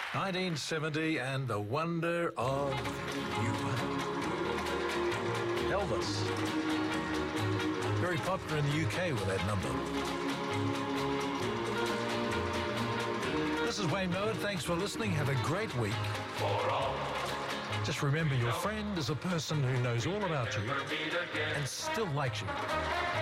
1970 and the wonder of you. Elvis. Very popular in the UK with that number. This is Wayne Mode. Thanks for listening. Have a great week. Just remember, your friend is a person who knows all about you and still likes you.